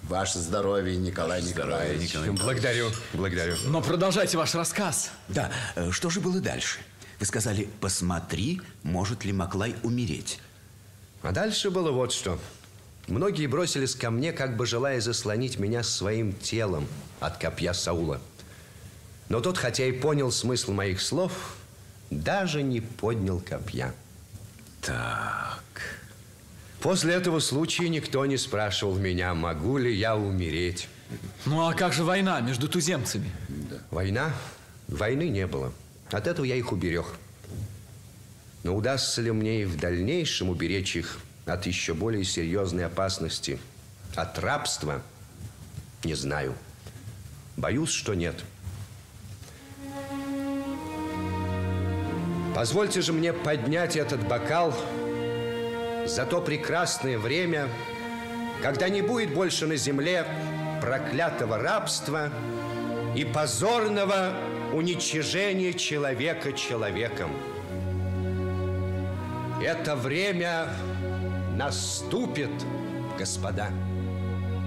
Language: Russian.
Ваше здоровье, Николай Николаевич. Благодарю, благодарю. Но продолжайте ваш рассказ. Да, что же было дальше? Вы сказали, посмотри, может ли Маклай умереть. А дальше было вот что. Многие бросились ко мне, как бы желая заслонить меня своим телом от копья Саула. Но тот, хотя и понял смысл моих слов, даже не поднял копья. Так. После этого случая никто не спрашивал меня, могу ли я умереть. Ну а как же война между туземцами? Война? Войны не было. От этого я их уберег. Но удастся ли мне и в дальнейшем уберечь их от еще более серьезной опасности, от рабства, не знаю. Боюсь, что нет. Позвольте же мне поднять этот бокал за то прекрасное время, когда не будет больше на земле проклятого рабства и позорного уничижения человека человеком. Это время наступит, господа.